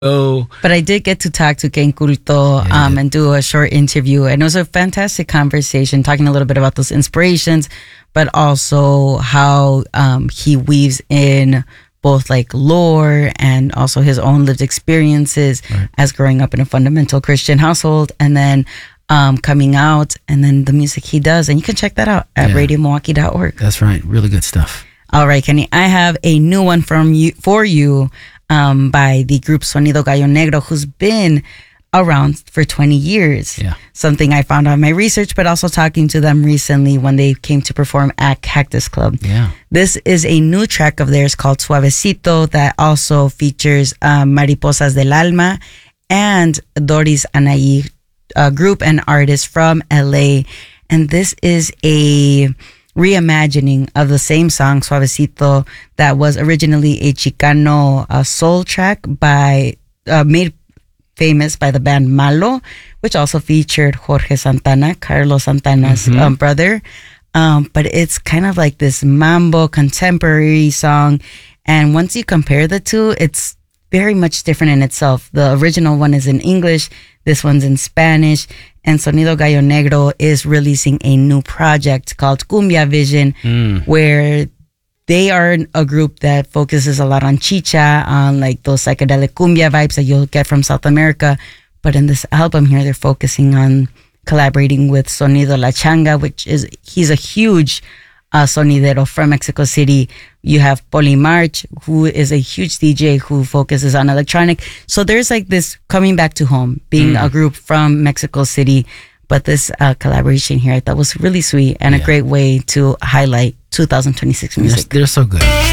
Oh, But I did get to talk to Ken Culto and do a short interview. And it was a fantastic conversation, talking a little bit about those inspirations, but also how he weaves in both like lore and also his own lived experiences as growing up in a fundamental Christian household, and then coming out, and then the music he does. And you can check that out at radiomilwaukee.org. that's right. Really good stuff. All right, Kenny, I have a new one for you by the group Sonido Gallo Negro, who's been around for 20 years. Yeah. Something I found out in my research, but also talking to them recently when they came to perform at Cactus Club. Yeah. This is a new track of theirs called Suavecito that also features Mariposas del Alma and Doris Anaí, a group and artist from LA. And this is a reimagining of the same song, Suavecito, that was originally a Chicano soul track by made famous by the band Malo, which also featured Jorge Santana, Carlos Santana's brother. But it's kind of like this mambo contemporary song. And once you compare the two, it's very much different in itself. The original one is in English. This one's in Spanish. And Sonido Gallo Negro is releasing a new project called Cumbia Vision, where they are a group that focuses a lot on chicha, on like those psychedelic cumbia vibes that you'll get from South America. But in this album here, they're focusing on collaborating with Sonido La Changa, he's a huge sonidero from Mexico City. You have Poli March, who is a huge DJ who focuses on electronic. So there's like this coming back to home, being a group from Mexico City. But this collaboration here I thought was really sweet and a great way to highlight 2026 music. They're so good.